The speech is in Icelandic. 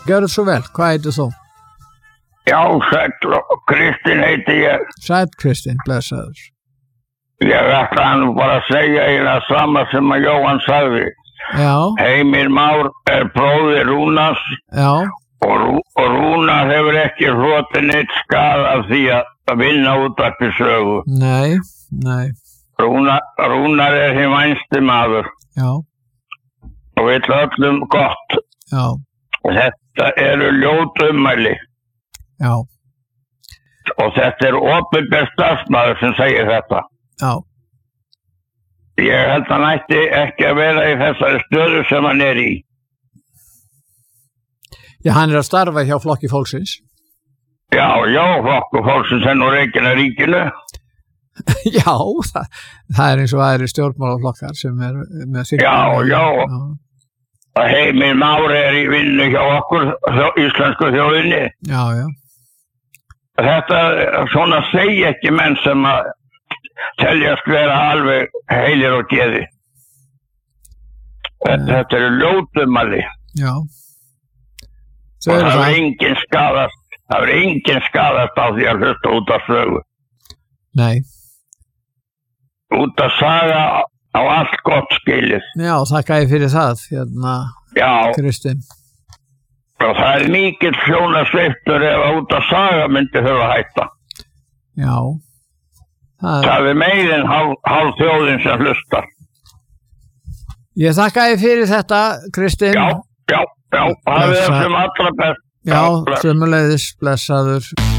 Gjörðu svo vel, hvað heitir þú? Já, sæll, Kristinn heiti ég. Sæll Kristinn, blessaður. Ég ætla hann bara að segja eiginlega sama sem að Jóhann sagði. Já. Heimir Már bróðir Rúnars. Já. Og Rúnar hefur ekki hlotið neitt skað af því að vinna útvarpssögu. Nei. Rúnar hinn vænsti maður. Já. Og vill öllum gott. Já. Þetta eru ljót ummæli. Já. Og þetta opinber starfsmaður sem segir þetta. Já. Ég held að hann ætti ekki að vera í þessari stöðu sem hann í. Já, hann að starfa hjá Flokki fólksins. Já, Flokkur fólksins nú rekinn af ríkinu. Já, það eins og aðri stjórnmálaflokkar sem með sig. Já. Heimir Már í vinnu hjá okkur, íslensku þjóðinni. Já. Þetta svona segja ekki menn sem að teljast vera alveg heilir og geði. Þetta eru ljótumali. Já. Og það er engin skadast á því að hlusta út af sögu. Nei. Út af saga á allt gott skilið. Já, þakka ég fyrir það, Kristinn. Og það er mikill sjónarsveiftur ef út af saga myndi þurfa að hætta. Já. Það er meirinn hálf þjóðin sem hlustar. Ég þakka ég fyrir þetta, Kristinn. Já, það er sem allra best. Já, sömuleiðis, blessaður.